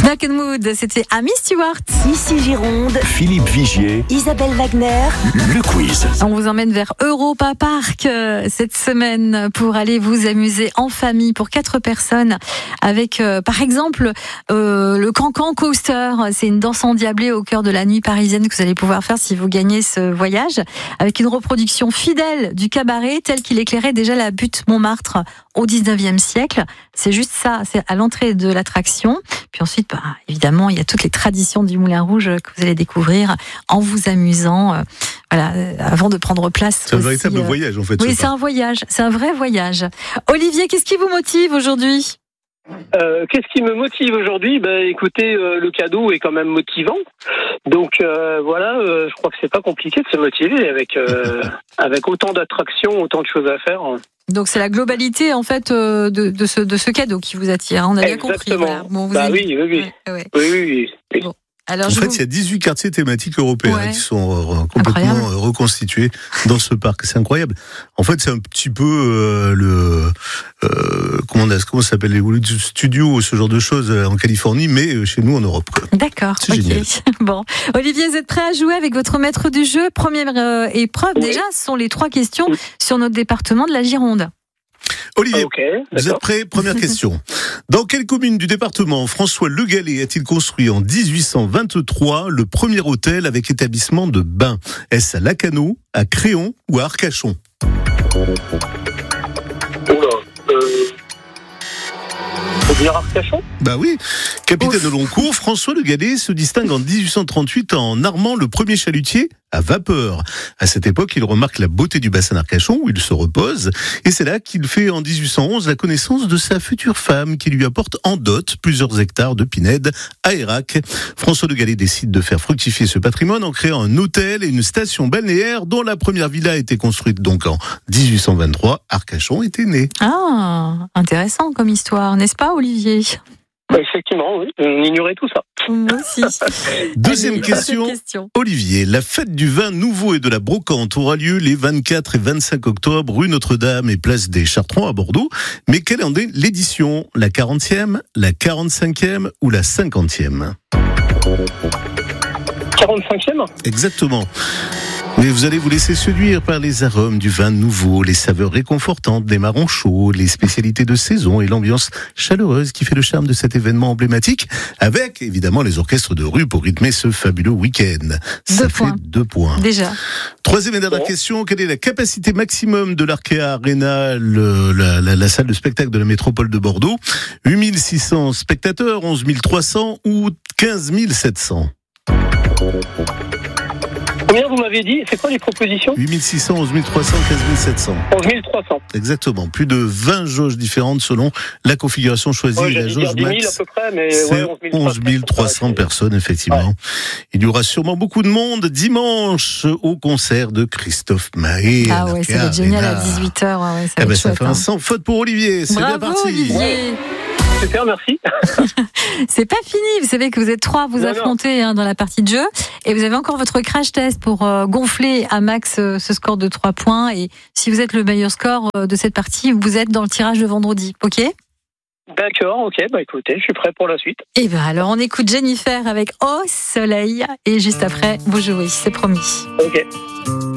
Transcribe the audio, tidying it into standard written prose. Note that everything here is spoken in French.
Dark and Mood, c'était Amy Stewart. Ici Gironde, Philippe Vigier, Isabelle Wagner, le quiz. On vous emmène vers Europa Park cette semaine pour aller vous amuser en famille pour 4 personnes avec par exemple le Cancan Coaster. C'est une danse endiablée au cœur de la nuit parisienne que vous allez pouvoir faire si vous gagnez ce voyage, avec une reproduction fidèle du cabaret tel qu'il éclairait déjà la butte Montmartre au 19e siècle. C'est juste ça, c'est à l'entrée de l'attraction. Puis ensuite, évidemment, il y a toutes les traditions du Moulin Rouge que vous allez découvrir en vous amusant, avant de prendre place. C'est un véritable voyage, en fait. Oui, c'est un voyage, c'est un vrai voyage. Olivier, qu'est-ce qui vous motive aujourd'hui ? Qu'est-ce qui me motive aujourd'hui ? Écoutez, le cadeau est quand même motivant. Donc je crois que c'est pas compliqué de se motiver avec autant d'attractions, autant de choses à faire. Donc c'est la globalité en fait de ce cadeau qui vous attire. On a bien compris. Voilà. Bon, Oui. Bon. Alors, il y a 18 quartiers thématiques européens qui sont complètement reconstitués dans ce parc. C'est incroyable. En fait, c'est un petit peu comment ça s'appelle, les Hollywood Studios, ce genre de choses en Californie, mais chez nous en Europe. Quoi. D'accord. C'est génial. Bon, Olivier, vous êtes prêt à jouer avec votre maître du jeu ? Première épreuve, déjà, ce sont les 3 questions sur notre département de la Gironde. Olivier, vous êtes prêt ? Première question. Dans quelle commune du département François Le Gallais a-t-il construit en 1823 le premier hôtel avec établissement de bain ? Est-ce à Lacanau, à Créon ou à Arcachon ? Faut dire Arcachon ? Bah oui. Capitaine de long cours, François Le Gallais se distingue en 1838 en armant le premier chalutier à vapeur. À cette époque, il remarque la beauté du bassin d'Arcachon où il se repose, et c'est là qu'il fait en 1811 la connaissance de sa future femme qui lui apporte en dot plusieurs hectares de pinèdes à Ayrac. François Le Gallais décide de faire fructifier ce patrimoine en créant un hôtel et une station balnéaire dont la première villa a été construite donc en 1823. Arcachon était né. Ah, intéressant comme histoire, n'est-ce pas, Olivier ? Effectivement, oui. On ignorait tout ça. Moi aussi. Deuxième question. Olivier, la fête du vin nouveau et de la brocante aura lieu les 24 et 25 octobre, rue Notre-Dame et place des Chartrons à Bordeaux. Mais quelle en est l'édition ? La 40e, la 45e ou la 50e ? 45e ? Exactement. Mais vous allez vous laisser séduire par les arômes du vin nouveau, les saveurs réconfortantes des marrons chauds, les spécialités de saison et l'ambiance chaleureuse qui fait le charme de cet événement emblématique, avec évidemment les orchestres de rue pour rythmer ce fabuleux week-end. Ça fait 2 points. Déjà. Troisième et dernière question, quelle est la capacité maximum de l'Arkea Arena, la salle de spectacle de la métropole de Bordeaux ? 8600 spectateurs, 11 300 ou 15 700 ? Combien vous m'avez dit ? C'est quoi les propositions ? 8600, 11 300, 15 700. 11 300. Exactement. Plus de 20 jauges différentes selon la configuration choisie. La jauge max, à peu près, mais c'est 11 300 personnes, effectivement. Ouais. Il y aura sûrement beaucoup de monde dimanche au concert de Christophe Mahé. Ah ouais, ça va être génial à 18h. Ouais, ça fait un sans faute pour Olivier. C'est bien parti. Olivier. Super, merci. C'est pas fini, vous savez que vous êtes 3 à vous affronter dans la partie de jeu, et vous avez encore votre crash test pour gonfler à max ce score de 3 points, et si vous êtes le meilleur score de cette partie, vous êtes dans le tirage de vendredi, ok ? D'accord, ok, écoutez, je suis prêt pour la suite. Et alors on écoute Jennifer avec Au Soleil, et juste après, vous jouez, c'est promis. Ok.